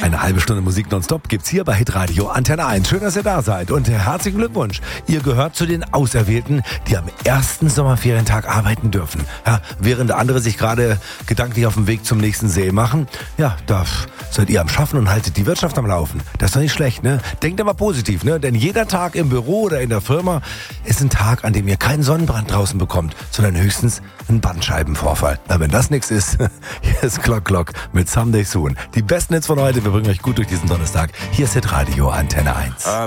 Eine halbe Stunde Musik nonstop gibt's hier bei Hitradio Antenne 1. Schön, dass ihr da seid und herzlichen Glückwunsch. Ihr gehört zu den Auserwählten, die am ersten Sommerferientag arbeiten dürfen. Ja, während andere sich gerade gedanklich auf den Weg zum nächsten See machen, ja, da seid ihr am Schaffen und haltet die Wirtschaft am Laufen. Das ist doch nicht schlecht, ne? Denkt aber positiv, ne? Denn jeder Tag im Büro oder in der Firma ist ein Tag, an dem ihr keinen Sonnenbrand draußen bekommt, sondern höchstens einen Bandscheibenvorfall. Na, wenn das nichts ist, hier ist Glock mit Someday Soon. Die besten Hits von heute, wir bringen euch gut durch diesen Donnerstag. Hier ist Hitradio Antenne 1.